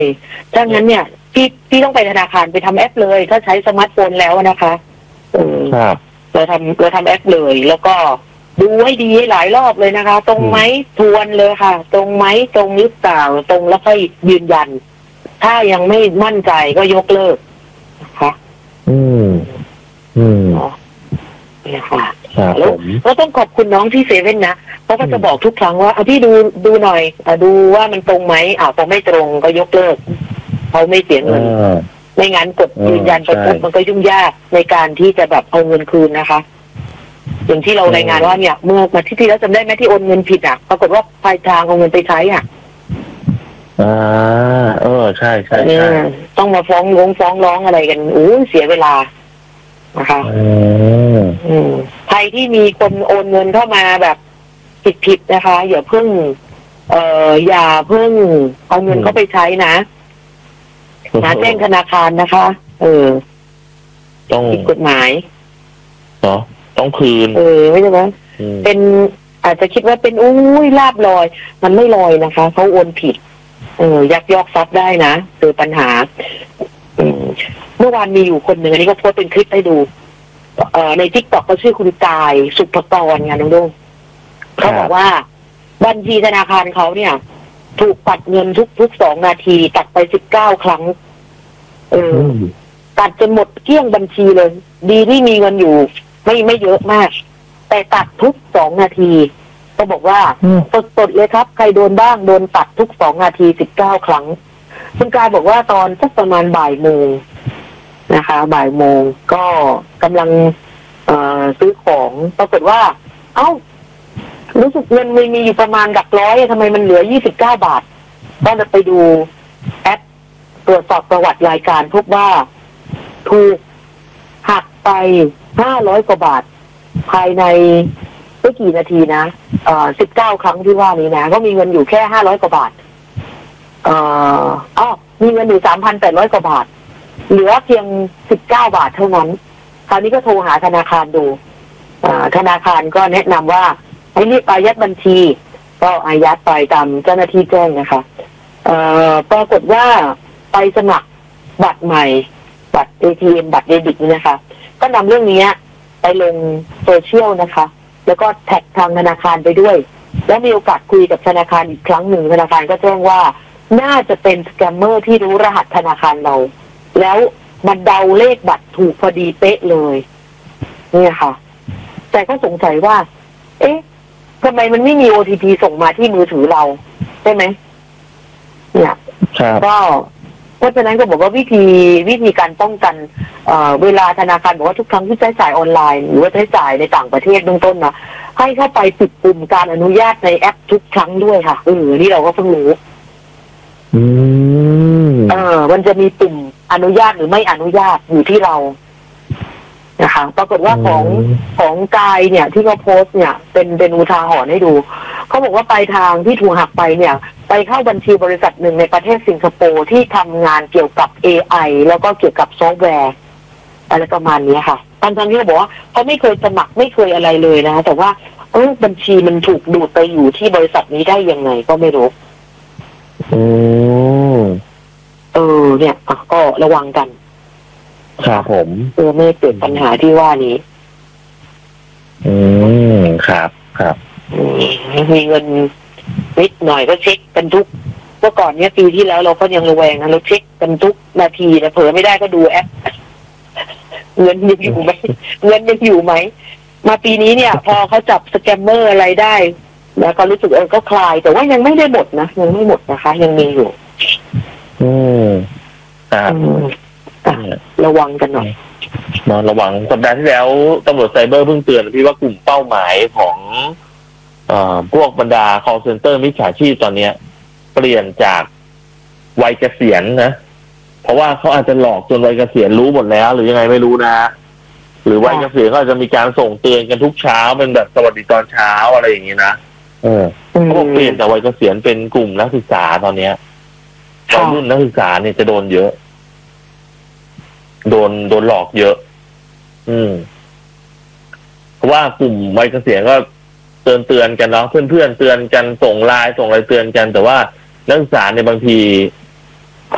ถ้างั้นเนี่ยพี่ต้องไปธนาคารไปทำแอปเลยถ้าใช้สมาร์ทโฟนแล้วนะคะครับเราทำแอปเลยแล้วก็ดูให้ดีหลายรอบเลยนะคะตรงไหมทวนเลยค่ะตรงไหมตรงหรือเปล่าตรงแล้วค่อยยืนยันถ้ายังไม่มั่นใจก็ยกเลิกนะคะเนี่ยค่ะแล้วต้องขอบคุณน้องที่เซเว่นนะเขาก็จะบอกทุกครั้งว่าพี่ดูหน่อยดูว่ามันตรงไหมพอไม่ตรงก็ยกเลิกเขาไม่เสียเงินไม่งั้นกดยืนยันไปปุ๊บมันก็ยุ่งยากในการที่จะแบบเอาเงินคืนนะคะอย่างที่เรารายงานว่าเนี่ยเมื่อมาที่แล้วจำได้ไหมที่โอนเงินผิดปรากฏว่าปลายทางเอาเงินไปใช้ใช่ต้องมาฟ้องร้องอะไรกันเสียเวลานะคะใครที่มีคนโอนเงินเข้ามาแบบผิดนะคะอย่าเพิ่งเอาเงินเข้าไปใช้นะแจ้งธนาคารนะคะต้องผิดกฎหมายต้องคืนไม่ใช่ไหมเป็นอาจจะคิดว่าเป็นลาบลอยมันไม่ลอยนะคะเขาโอนผิดยักยอกทรัพย์ได้นะเจอปัญหาเมื่อวานมีอยู่คนหนึ่งอันนี้ก็โพสเป็นคลิปให้ดูในTikTokเขาชื่อคุณกายสุภกรไงน้องดุ้งเขาบอกว่าบัญชีธนาคารเขาเนี่ยถูกตัดเงินทุก2 นาทีตัดไป19 ครั้งตัดจนหมดเกลี้ยงบัญชีเลยดีที่มีเงินอยู่ไม่เยอะมากแต่ตัดทุก2 นาทีก็บอกว่าสดๆเลยครับใครโดนบ้างโดนตัดทุก2 นาที19 ครั้งคุณกายบอกว่าตอนสักประมาณบ่ายโมงนะคะบ่ายโมงก็กำลังซื้อของปรากฏว่ารู้สึกเงินมีอยู่ประมาณหลักร้อยทำไมมันเหลือ29 บาทก็เลยไปดูแอปตรวจสอบประวัติรายการพบว่าถูกหักไป500 กว่าบาทภายในไม่กี่นาทีนะ19 ครั้งที่ว่านี้นะก็มีเงินอยู่แค่500 กว่าบาทมีเงินอยู่ 3,800 กว่าบาทเหลือเพียง19 บาทเท่านั้นคราวนี้ก็โทรหาธนาคารดูธนาคารก็แนะนำว่าให้รีบอายัดบัญชีก็อายัดไปตามเจ้าหน้าที่แจ้งนะคะปรากฏว่าไปสมัครบัตรใหม่บัตร ATM บัตรเดบิตนี่นะคะก็นำเรื่องนี้ไปลงโซเชียลนะคะแล้วก็แท็กทางธนาคารไปด้วยแล้วมีโอกาสคุยกับธนาคารอีกครั้งหนึ่งธนาคารก็แจ้งว่าน่าจะเป็นสแกมเมอร์ที่รู้รหัสธนาคารเราแล้วมันเดาเลขบัตรถูกพอดีเป๊ะเลยเนี่ยค่ะแต่ก็สงสัยว่าทำไมมันไม่มี OTP ส่งมาที่มือถือเราใช่ไหมเนี่ยก็เพราะฉะนั้นก็บอกว่าวิธีการป้องกันเวลาธนาคารบอกว่าทุกครั้งที่ใช้จ่ายออนไลน์หรือว่าใช้จ่ายในต่างประเทศเบื้องต้นนะให้เข้าไปปิดปุ่มการอนุญาตในแอปทุกครั้งด้วยค่ะนี่เราก็เพิ่งรู้มันจะมีปุ่มอนุญาตหรือไม่อนุญาตอยู่ที่เรานะคะปรากฏว่าของกายเนี่ยที่เขาโพสต์เนี่ยเป็นอุทาหรณ์ให้ดูเขาบอกว่าปลายทางที่ถูกหักไปเนี่ยไปเข้าบัญชีบริษัทหนึ่งในประเทศสิงคโปร์ที่ทำงานเกี่ยวกับ AI แล้วก็เกี่ยวกับซอฟต์แวร์อะไรประมาณนี้ค่ะทั้งที่เขาบอกว่าเขาไม่เคยสมัครไม่เคยอะไรเลยนะแต่ว่าบัญชีมันถูกดูดไปอยู่ที่บริษัทนี้ได้ยังไงก็ไม่รู้เนี่ยก็ระวังกันครับผมไม่เกิดปัญหาที่ว่านี้ครับมีเงินนิดหน่อยก็เช็คกันทุกเมื่อก่อนเนี้ยปีที่แล้วเราก็ยังระแวงนะเราเช็คกันทุกนาทีนะเผลอไม่ได้ก็ดูแอปเงินยังอยู่ไหมมาปีนี้เนี่ยพอเขาจับสแกมเมอร์อะไรได้แล้วก็รู้สึกก็คลายแต่ว่ายังไม่ได้หมดนะยังไม่หมดนะคะยังมีอยู่ระวังกันหน่อยระวังสัปดาห์ที่แล้วตำรวจไซเบอร์เพิ่งเตือนพี่ว่ากลุ่มเป้าหมายของพวกบรรดา call center มิจฉาชีพตอนนี้เปลี่ยนจากวัยเกษียณนะเพราะว่าเขาอาจจะหลอกจนวัยเกษียณรู้หมดแล้วหรือยังไงไม่รู้นะหรือวัยเกษียณก็อาจจะมีการส่งเตือนกันทุกเช้าเป็นแบบสวัสดีตอนเช้าอะไรอย่างนี้นะเขาบอกเปลี่ยนจากวัยเกษียณเป็นกลุ่มนักศึกษาตอนนี้วัยรุ่นนักศึกษาเนี่ยจะโดนเยอะโดนหลอกเยอะเพราะว่ากลุ่มวัยเกษียณก็เตือนกันเนาะเพื่อนเตือนกันส่งไลน์ส่งอะไรเตือนกันแต่ว่านักศึกษาในบางที